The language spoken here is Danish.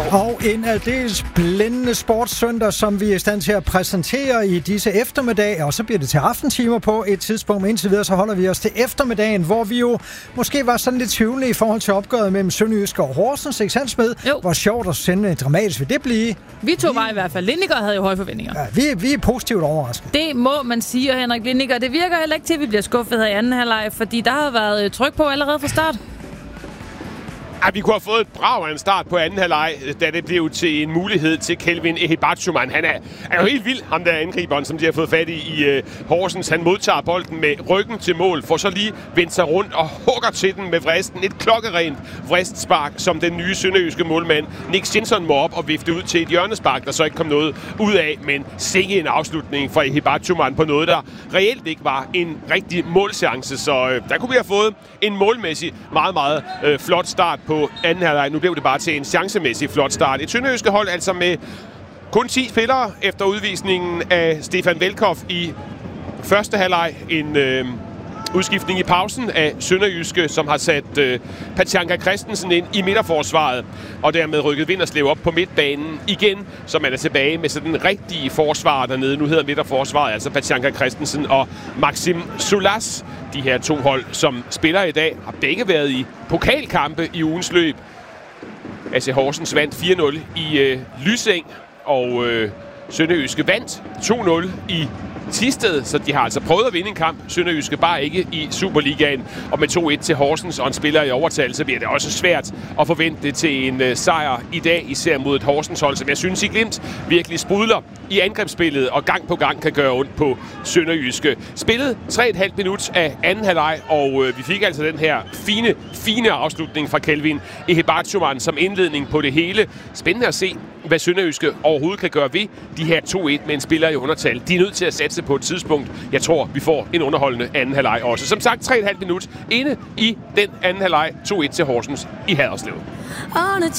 Og en aldeles blændende sportssøndag, som vi er i stand til at præsentere i disse eftermiddag, og så bliver det til aftentimer på et tidspunkt, men indtil videre så holder vi os til eftermiddagen, hvor vi jo måske var sådan lidt tvivlende i forhold til opgøret mellem Sønderjyske og Horsens, ikke sandt Smed? Hvor sjovt og sende dramatisk vil det blive. Vi to var i hvert fald. Lineker havde jo høje forventninger. Ja, vi er positivt overrasket. Det må man sige, og Henrik Lineker, det virker heller ikke til, at vi bliver skuffet her i anden halvleg, fordi der har været tryk på allerede fra start. Ja, vi kunne have fået et brag af en start på anden halvleg, da det blev til en mulighed til Kelvin Ehibatshuman. Han er jo helt vild, ham der angriberen, som de har fået fat i Horsens. Han modtager bolden med ryggen til mål, får så lige vendt sig rundt og hugger til den med vristen. Et klokkerent vristspark, som den nye sønderjyske målmand Nick Jensen må op og vifte ud til et hjørnespark, der så ikke kom noget ud af, men sikke en afslutning fra Ehibatshuman på noget, der reelt ikke var en rigtig målchance. Så der kunne vi have fået en målmæssig meget, meget flot start på anden halvleg. Nu blev det bare til en chancemæssig flot start. Et sønderjyske hold altså med kun 10 spillere efter udvisningen af Stefan Velkoff i første halvleg. En udskiftning i pausen af Sønderjyske, som har sat Pachanka Christensen ind i midterforsvaret, og dermed rykket Vinderslev op på midtbanen igen, så man er tilbage med sådan den rigtige forsvar dernede. Nu hedder midterforsvaret altså Pachanka Christensen og Maxim Sulas. De her to hold, som spiller i dag, har begge været i pokalkampe i ugens løb. AC Horsens vandt 4-0 i Lyseng, og Sønderjyske vandt 2-0 i Thisted, så de har altså prøvet at vinde en kamp. Sønderjyske bare ikke i Superligaen. Og med 2-1 til Horsens og en spiller i overtal, så bliver det også svært at forvente det til en sejr i dag, især mod et Horsens-hold, som jeg synes i Glimt virkelig sprudler i angrebsspillet og gang på gang kan gøre ondt på Sønderjyske. Spillet 3,5 minut af anden halvleg, og vi fik altså den her fine afslutning fra Kelvin Ehibatshuman som indledning på det hele. Spændende at se, hvad Sønderjyske overhovedet kan gøre ved de her 2-1 med en spiller i undertal. De er nødt til at satse på et tidspunkt. Jeg tror, vi får en underholdende anden halvleg også. Som sagt, 3,5 minut inde i den anden halvleg. 2-1 til Horsens i Haderslev.